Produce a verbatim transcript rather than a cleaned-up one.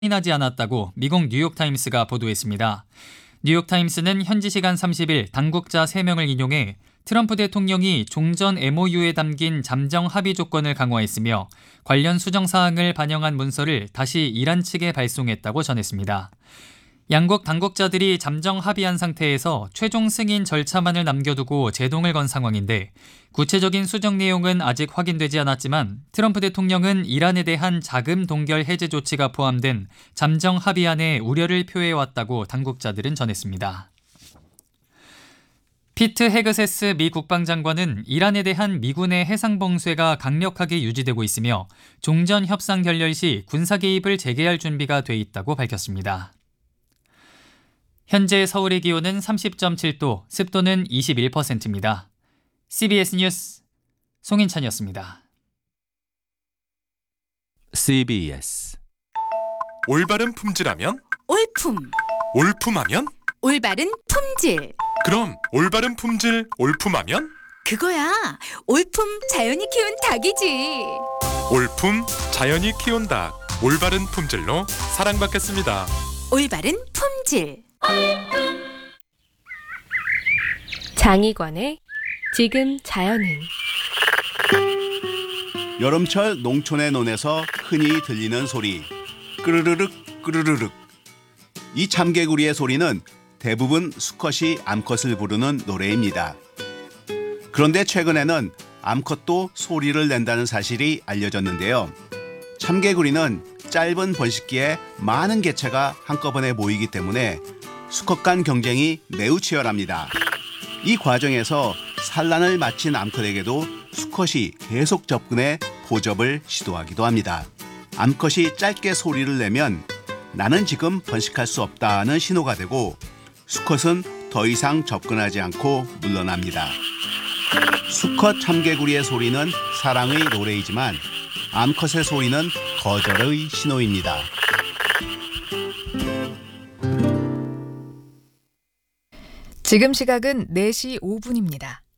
나지 않았다고 미국 뉴욕타임스가 보도했습니다. 뉴욕타임스는 현지 시간 삼십 일 당국자 세 명을 인용해 트럼프 대통령이 종전 엠오유에 담긴 잠정 합의 조건을 강화했으며 관련 수정 사항을 반영한 문서를 다시 이란 측에 발송했다고 전했습니다. 양국 당국자들이 잠정 합의한 상태에서 최종 승인 절차만을 남겨두고 제동을 건 상황인데 구체적인 수정 내용은 아직 확인되지 않았지만 트럼프 대통령은 이란에 대한 자금 동결 해제 조치가 포함된 잠정 합의안에 우려를 표해왔다고 당국자들은 전했습니다. 피트 헤그세스 미 국방장관은 이란에 대한 미군의 해상 봉쇄가 강력하게 유지되고 있으며 종전 협상 결렬 시 군사 개입을 재개할 준비가 돼 있다고 밝혔습니다. 현재 서울의 기온은 삼십 점 칠 도, 습도는 이십일 퍼센트입니다. 씨비에스 뉴스 송인찬이었습니다. 씨비에스 올바른 품질하면? 올품. 올품하면? 올바른 품질. 그럼 올바른 품질 올품하면? 그거야. 올품 자연이 키운 닭이지. 올품 자연이 키운 닭. 올바른 품질로 사랑받겠습니다. 올바른 품질. 장희관의 지금 자연은. 여름철 농촌의 논에서 흔히 들리는 소리, 끄르르륵 끄르르륵. 이 참개구리의 소리는 대부분 수컷이 암컷을 부르는 노래입니다. 그런데 최근에는 암컷도 소리를 낸다는 사실이 알려졌는데요. 참개구리는 짧은 번식기에 많은 개체가 한꺼번에 모이기 때문에 수컷 간 경쟁이 매우 치열합니다. 이 과정에서 산란을 마친 암컷에게도 수컷이 계속 접근해 포접을 시도하기도 합니다. 암컷이 짧게 소리를 내면 나는 지금 번식할 수 없다는 신호가 되고 수컷은 더 이상 접근하지 않고 물러납니다. 수컷 참개구리의 소리는 사랑의 노래이지만 암컷의 소리는 거절의 신호입니다. 지금 시각은 네 시 오 분입니다.